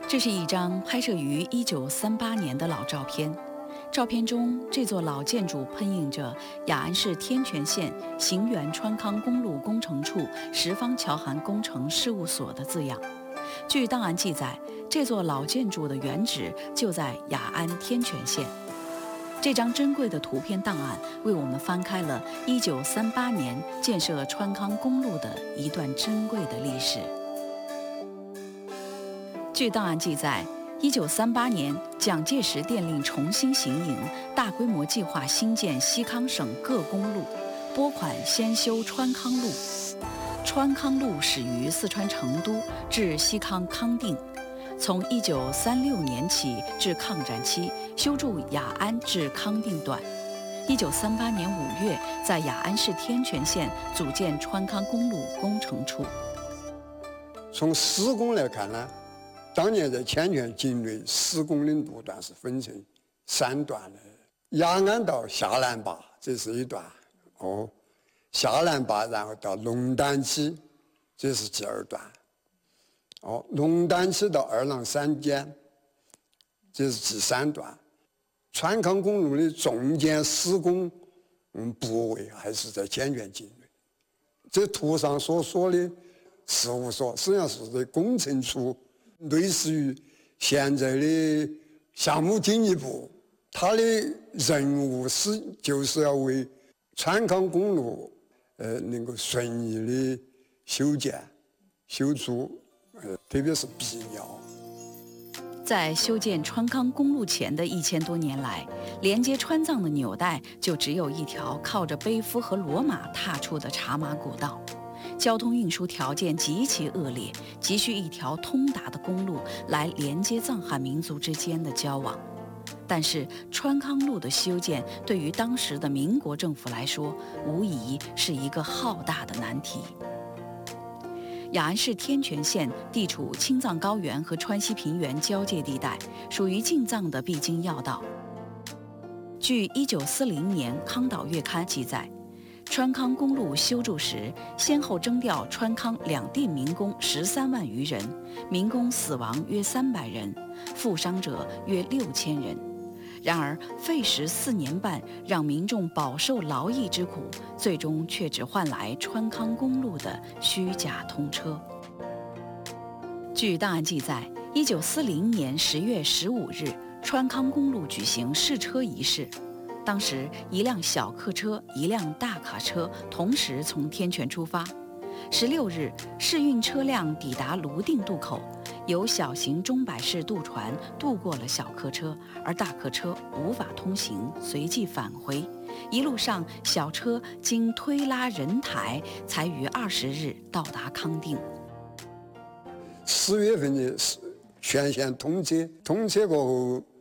这是一张拍摄于1938年的老照片。照片中，这座老建筑喷印着雅安市天全县行源川康公路工程处十方桥涵工程事务所的字样。据档案记载，这座老建筑的原址就在雅安天全县。这张珍贵的图片档案为我们翻开了1938年建设川康公路的一段珍贵的历史。据档案记载，1938年，蒋介石电令重新行营，大规模计划兴建西康省各公路，拨款先修川康路。川康路始于四川成都，至西康康定。从1936年起至抗战期，修筑雅安至康定段。1938年5月，在雅安市天全县组建川康公路工程处。 从施工来看呢，当年在天全境内施工的路段是分成3段的，雅安到下南坝这是一段，下南坝然后到龙丹溪这是第2段，龙丹溪到二郎山间这是第3段。川康公路的中间施工部位还是在天全境内。这图上所说的事务所实际上是在工程处，类似于现在的项目经理部，它的任务就是要为川康公路能够顺利的修建、修筑，特别是泌尿。 在修建川康公路前的1000多年来，连接川藏的纽带就只有一条靠着背夫和骡马踏出的茶马古道。交通运输条件极其恶劣，急需一条通达的公路来连接藏汉民族之间的交往。但是川康路的修建对于当时的民国政府来说，无疑是一个浩大的难题。雅安市天全县地处青藏高原和川西平原交界地带，属于进藏的必经要道。据1940年《康岛月刊》记载，川康公路修筑时，先后征调川康2地民工13万余人，民工死亡约300人，负伤者约6000人。然而，费时4年半，让民众饱受劳役之苦，最终却只换来川康公路的虚假通车。据档案记载，1940年10月15日，川康公路举行试车仪式。当时，一辆小客车、一辆大卡车同时从天全出发。16日，试运车辆抵达泸定渡口，由小型钟摆式渡船渡过了小客车，而大客车无法通行，随即返回。一路上，小车经推拉人抬，才于20日到达康定。 10月份的全线通车，通车过后，